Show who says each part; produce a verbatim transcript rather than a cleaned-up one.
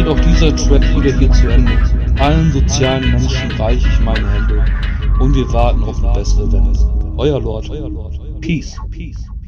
Speaker 1: auch dieser Track wieder hier zu Ende. Allen sozialen Menschen reiche ich meine Hände und wir warten auf eine bessere Wende. Euer Lord. Peace. Peace.